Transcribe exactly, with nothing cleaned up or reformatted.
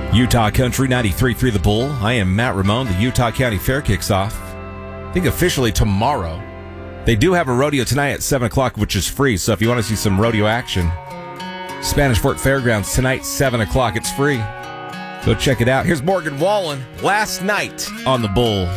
Utah Country ninety-three point three The Bull. I am Matt Ramone. The Utah County Fair kicks off, I think, officially tomorrow. They do have a rodeo tonight at seven o'clock, which is free. So if you want to see some rodeo action, Spanish Fork Fairgrounds tonight, seven o'clock. It's free. Go check it out. Here's Morgan Wallen last night on The Bull.